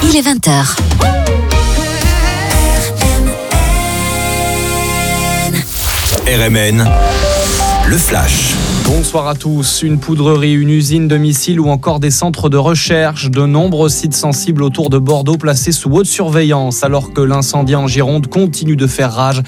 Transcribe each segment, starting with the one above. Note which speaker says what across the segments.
Speaker 1: Il est 20h.
Speaker 2: RMN, le flash.
Speaker 3: Bonsoir à tous. Une poudrerie, une usine de missiles ou encore des centres de recherche. De nombreux sites sensibles autour de Bordeaux placés sous haute surveillance alors que l'incendie en Gironde continue de faire rage.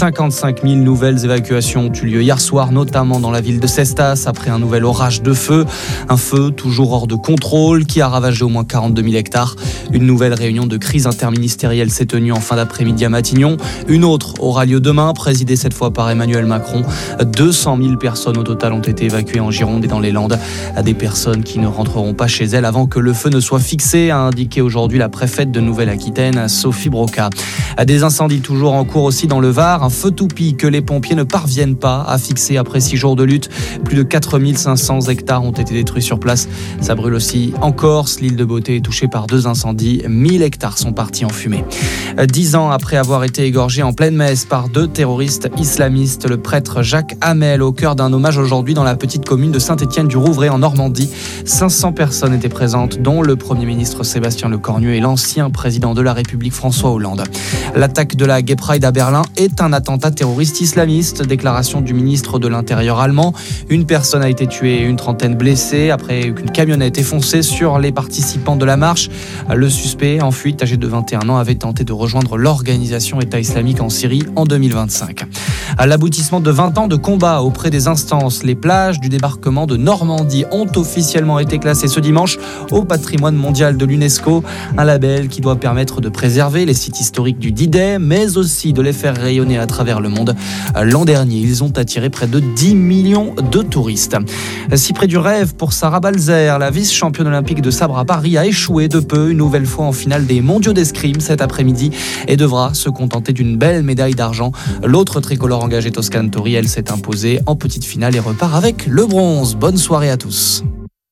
Speaker 3: 55 000 nouvelles évacuations ont eu lieu hier soir, notamment dans la ville de Cestas, après un nouvel orage de feu. Un feu toujours hors de contrôle qui a ravagé au moins 42 000 hectares. Une nouvelle réunion de crise interministérielle s'est tenue en fin d'après-midi à Matignon. Une autre aura lieu demain, présidée cette fois par Emmanuel Macron. 200 000 personnes au total ont été évacuées en Gironde et dans les Landes. Des personnes qui ne rentreront pas chez elles avant que le feu ne soit fixé, a indiqué aujourd'hui la préfète de Nouvelle-Aquitaine, Sophie Broca. Des incendies toujours en cours aussi dans le Var. Un feu toupie que les pompiers ne parviennent pas à fixer après 6 jours de lutte. Plus de 4500 hectares ont été détruits sur place. Ça brûle aussi en Corse. L'île de Beauté est touchée par 2 incendies. 1000 hectares sont partis en fumée. 10 ans après avoir été égorgé en pleine messe par 2 terroristes islamistes, le prêtre Jacques Hamel, au cœur d'un hommage aujourd'hui dans la petite commune de Saint-Étienne-du-Rouvray en Normandie. 500 personnes étaient présentes, dont le Premier ministre Sébastien Lecornu et l'ancien président de la République François Hollande. L'attaque de la Gay Pride à Berlin est un attentat terroriste islamiste. Déclaration du ministre de l'Intérieur allemand. Une personne a été tuée et une trentaine blessée après qu'une camionnette ait foncé sur les participants de la marche. Le suspect en fuite, âgé de 21 ans, avait tenté de rejoindre l'organisation État islamique en Syrie en 2025. À l'aboutissement de 20 ans de combat auprès des instances, les plages du débarquement de Normandie ont officiellement été classées ce dimanche au patrimoine mondial de l'UNESCO. Un label qui doit permettre de préserver les sites historiques du D-Day, mais aussi de les faire rayonner à travers le monde. L'an dernier, ils ont attiré près de 10 millions de touristes. Si près du rêve pour Sarah Balzer, la vice-championne olympique de sabre à Paris a échoué de peu une nouvelle fois en finale des mondiaux d'escrime cet après-midi et devra se contenter d'une belle médaille d'argent. L'autre tricolore engagée, Toscane Tori, elle s'est imposée en petite finale et repart avec le bronze. Bonne soirée à tous.